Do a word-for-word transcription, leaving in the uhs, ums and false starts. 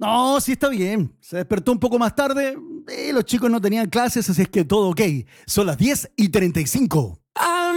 No, sí está bien. Se despertó un poco más tarde. Eh, los chicos no tenían clases, así es que todo ok. Son las diez y treinta y cinco.